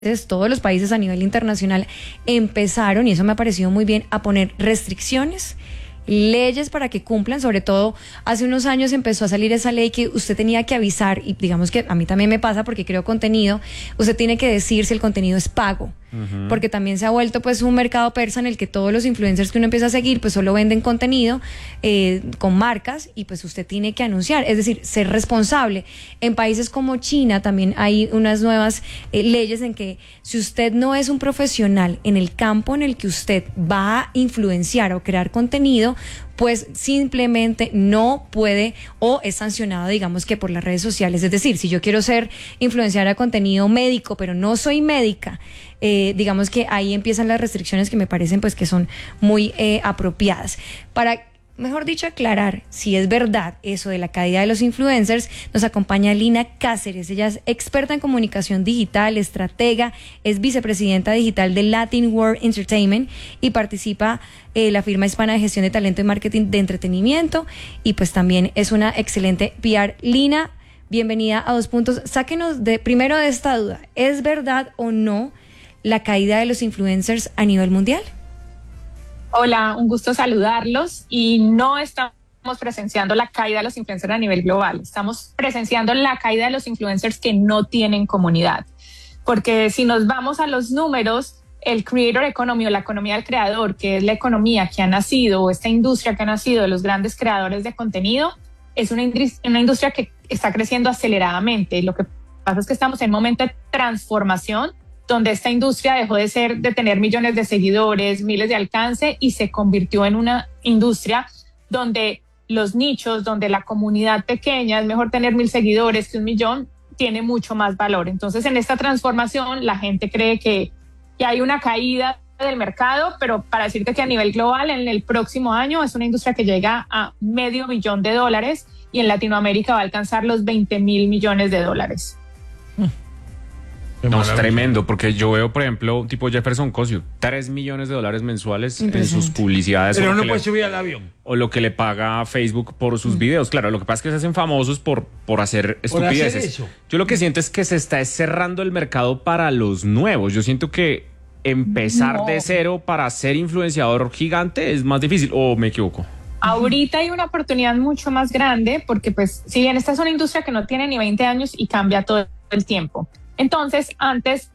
todos los países a nivel internacional empezaron, y eso me ha parecido muy bien, a poner restricciones, leyes para que cumplan. Sobre todo hace unos años empezó a salir esa ley que usted tenía que avisar, y digamos que a mí también me pasa porque creo contenido, usted tiene que decir si el contenido es pago. Porque también se ha vuelto pues un mercado persa en el que todos los influencers que uno empieza a seguir pues solo venden contenido con marcas, y pues usted tiene que anunciar, es decir, ser responsable. En países como China también hay unas nuevas leyes en que si usted no es un profesional en el campo en el que usted va a influenciar o crear contenido, pues simplemente no puede, o es sancionado, digamos que por las redes sociales. Es decir, si yo quiero ser influenciadora de contenido médico, pero no soy médica, digamos que ahí empiezan las restricciones que me parecen pues que son muy apropiadas. Para, mejor dicho, aclarar si es verdad eso de la caída de los influencers, nos acompaña Lina Cáceres. Ella es experta en comunicación digital, estratega, es vicepresidenta digital de Latin World Entertainment y participa la firma hispana de gestión de talento y marketing de entretenimiento, y pues también es una excelente PR. Lina, bienvenida a Dos Puntos. Sáquenos primero de esta duda, ¿es verdad o no la caída de los influencers a nivel mundial? Hola, un gusto saludarlos. Y no estamos presenciando la caída de los influencers a nivel global, estamos presenciando la caída de los influencers que no tienen comunidad. Porque si nos vamos a los números, el creator economy, o la economía del creador, que es la economía que ha nacido, o esta industria que ha nacido de los grandes creadores de contenido, es una industria que está creciendo aceleradamente. Lo que pasa es que estamos en un momento de transformación donde esta industria dejó de tener millones de seguidores, miles de alcance, y se convirtió en una industria donde los nichos, donde la comunidad pequeña, es mejor tener 1,000 seguidores que 1,000,000, tiene mucho más valor. Entonces, en esta transformación, la gente cree que hay una caída del mercado, pero para decirte que a nivel global, en el próximo año, es una industria que llega a $500 millones, y en Latinoamérica va a alcanzar los $20,000 millones. No, es tremendo, porque yo veo, por ejemplo, tipo Jefferson Cosio, $3 millones mensuales en sus publicidades. Pero no puede subir al avión. O lo que le paga Facebook por sus videos. Claro, lo que pasa es que se hacen famosos por hacer estupideces. Hacer eso. Yo lo que siento es que se está cerrando el mercado para los nuevos. Yo siento que empezar de cero para ser influenciador gigante es más difícil, ¿o me equivoco? Ahorita hay una oportunidad mucho más grande, porque pues si bien esta es una industria que no tiene ni 20 años y cambia todo el tiempo. Entonces, antes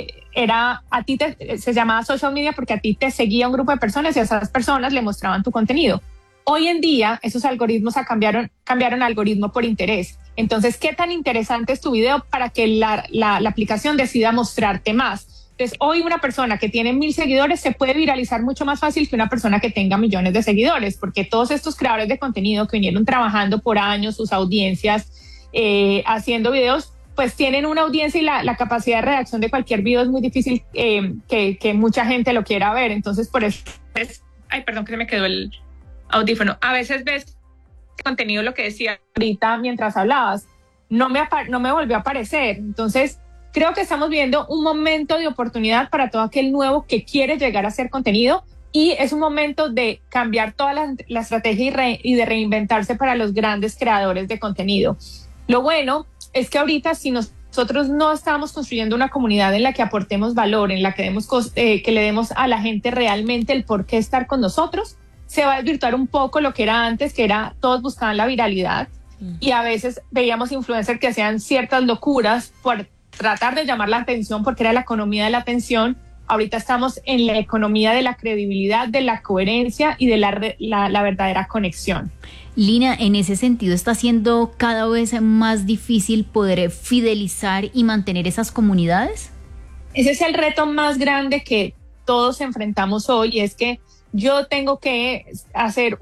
se llamaba social media porque a ti te seguía un grupo de personas y a esas personas le mostraban tu contenido. Hoy en día, esos algoritmos cambiaron algoritmo por interés. Entonces, ¿qué tan interesante es tu video para que la aplicación decida mostrarte más? Entonces, hoy una persona que tiene 1,000 seguidores se puede viralizar mucho más fácil que una persona que tenga millones de seguidores, porque todos estos creadores de contenido que vinieron trabajando por años sus audiencias, haciendo videos, pues tienen una audiencia, y la capacidad de reacción de cualquier video es muy difícil que mucha gente lo quiera ver. Entonces, por eso ay, perdón, que se me quedó el audífono. A veces ves contenido, lo que decía ahorita mientras hablabas, no me volvió a aparecer. Entonces, creo que estamos viendo un momento de oportunidad para todo aquel nuevo que quiere llegar a hacer contenido, y es un momento de cambiar toda la estrategia y de reinventarse para los grandes creadores de contenido. Lo bueno es que ahorita, si nosotros no estamos construyendo una comunidad en la que aportemos valor, en la que le demos a la gente realmente el por qué estar con nosotros, se va a desvirtuar un poco lo que era antes, que era todos buscaban la viralidad, y a veces veíamos influencers que hacían ciertas locuras por tratar de llamar la atención, porque era la economía de la atención. Ahorita estamos en la economía de la credibilidad, de la coherencia y de la verdadera conexión. Lina, en ese sentido, ¿está siendo cada vez más difícil poder fidelizar y mantener esas comunidades? Ese es el reto más grande que todos enfrentamos hoy, y es que yo tengo que hacer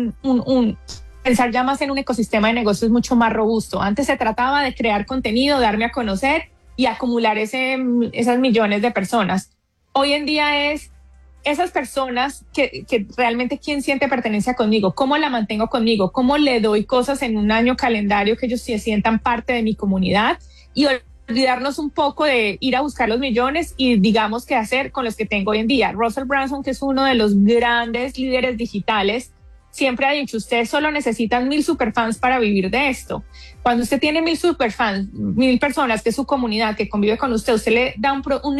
pensar ya más en un ecosistema de negocios mucho más robusto. Antes se trataba de crear contenido, darme a conocer y acumular esas millones de personas. Hoy en día es esas personas que realmente, ¿quién siente pertenencia conmigo? ¿Cómo la mantengo conmigo? ¿Cómo le doy cosas en un año calendario que ellos se sientan parte de mi comunidad? Y olvidarnos un poco de ir a buscar los millones y digamos qué hacer con los que tengo hoy en día. Russell Brunson, que es uno de los grandes líderes digitales, siempre ha dicho, ustedes solo necesitan 1000 superfans para vivir de esto. Cuando usted tiene 1000 superfans, 1000 personas que es su comunidad, que convive con usted, usted le da un